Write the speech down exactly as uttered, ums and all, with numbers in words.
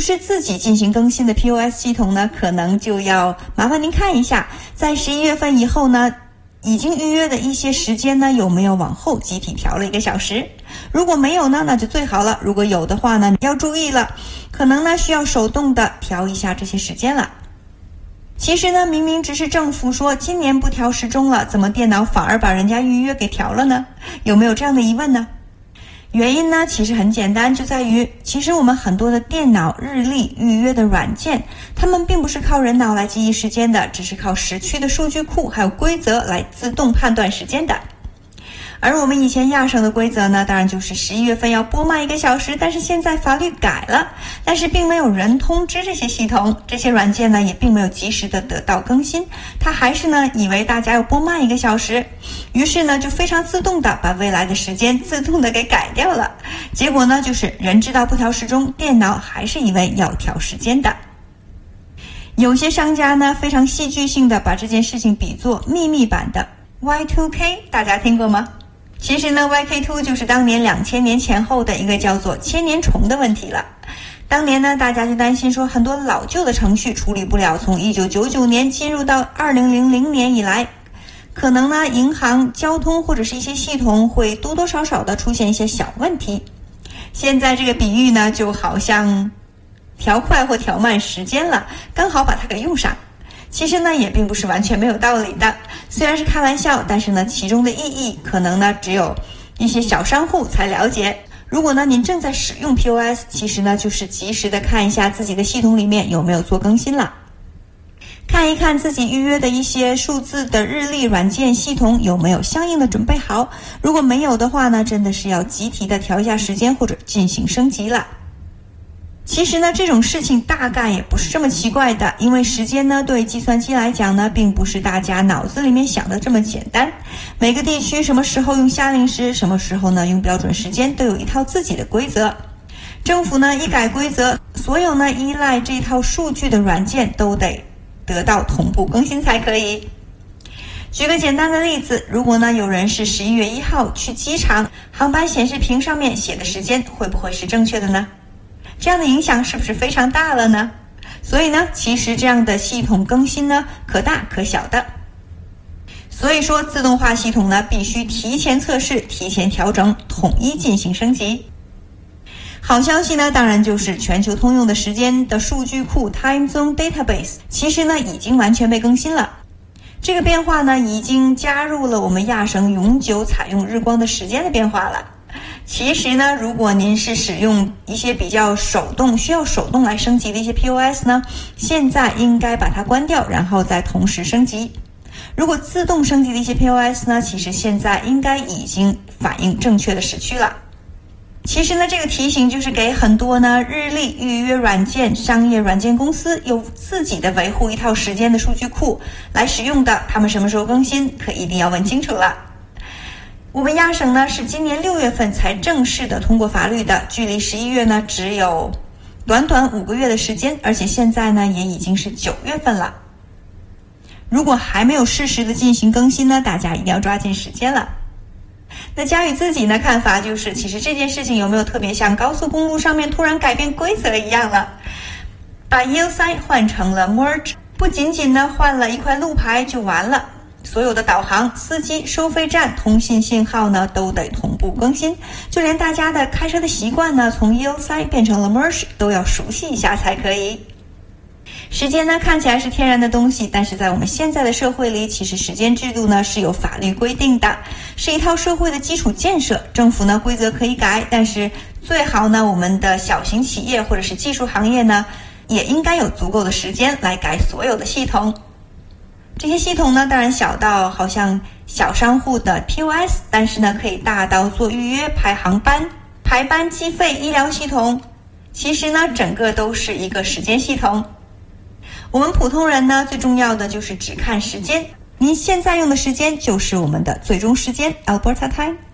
是自己进行更新的 P O S 系统呢，可能就要麻烦您看一下，在十一月份以后呢，已经预约的一些时间呢，有没有往后集体调了一个小时？如果没有呢，那就最好了。如果有的话呢，你要注意了，可能呢需要手动的调一下这些时间了。其实呢，明明只是政府说今年不调时钟了，怎么电脑反而把人家预约给调了呢？有没有这样的疑问呢？原因呢，其实很简单，就在于其实我们很多的电脑日历预约的软件，它们并不是靠人脑来记忆时间的，只是靠时区的数据库还有规则来自动判断时间的。而我们以前亚省的规则呢，当然就是十一月份要播慢一个小时，但是现在法律改了，但是并没有人通知这些系统，这些软件呢也并没有及时的得到更新，它还是呢以为大家要播慢一个小时，于是呢就非常自动的把未来的时间自动的给改掉了。结果呢就是人知道不调时钟，电脑还是以为要调时间的。有些商家呢非常戏剧性的把这件事情比作秘密版的 Y 二 K， 大家听过吗？其实呢 Y K 二 就是当年两千年前后的一个叫做千年虫的问题了。当年呢大家就担心说很多老旧的程序处理不了，从一九九九年进入到二零零零年以来，可能呢银行、交通或者是一些系统会多多少少的出现一些小问题。现在这个比喻呢就好像调快或调慢时间了，刚好把它给用上。其实呢也并不是完全没有道理的，虽然是开玩笑，但是呢其中的意义可能呢只有一些小商户才了解。如果呢您正在使用 P O S， 其实呢就是及时的看一下自己的系统里面有没有做更新了，看一看自己预约的一些数字的日历软件系统有没有相应的准备好，如果没有的话呢，真的是要集体的调一下时间或者进行升级了。其实呢这种事情大概也不是这么奇怪的，因为时间呢对计算机来讲呢并不是大家脑子里面想的这么简单，每个地区什么时候用夏令时，什么时候呢用标准时间，都有一套自己的规则。政府呢一改规则，所有呢依赖这套数据的软件都得得到同步更新才可以。举个简单的例子，如果呢有人是十一月一号去机场，航班显示屏上面写的时间会不会是正确的呢？这样的影响是不是非常大了呢？所以呢其实这样的系统更新呢可大可小的，所以说自动化系统呢必须提前测试、提前调整、统一进行升级。好消息呢当然就是全球通用的时间的数据库 Time Zone Database 其实呢已经完全被更新了。这个变化呢已经加入了我们亚省永久采用日光的时间的变化了。其实呢如果您是使用一些比较手动需要手动来升级的一些 P O S 呢，现在应该把它关掉，然后再同时升级。如果自动升级的一些 P O S 呢，其实现在应该已经反映正确的时区了。其实呢这个提醒就是给很多呢日历预约软件商业软件公司有自己的维护一套时间的数据库来使用的，他们什么时候更新可一定要问清楚了。我们亚省呢是今年六月份才正式的通过法律的，距离十一月呢只有短短五个月的时间，而且现在呢也已经是九月份了。如果还没有适时的进行更新呢，大家一定要抓紧时间了。那佳宇自己呢看法就是，其实这件事情有没有特别像高速公路上面突然改变规则一样了，把 E L 三 换成了 Merge， 不仅仅呢换了一块路牌就完了，所有的导航、司机、收费站、通信信号呢都得同步更新，就连大家的开车的习惯呢从 E L 三 变成了 Merge 都要熟悉一下才可以。时间呢看起来是天然的东西，但是在我们现在的社会里，其实时间制度呢是有法律规定的，是一套社会的基础建设。政府呢规则可以改，但是最好呢我们的小型企业或者是技术行业呢也应该有足够的时间来改所有的系统。这些系统呢当然小到好像小商户的 P O S， 但是呢可以大到做预约、排航班、排班计费、医疗系统，其实呢整个都是一个时间系统。我们普通人呢最重要的就是只看时间，您现在用的时间就是我们的最终时间 Alberta Time。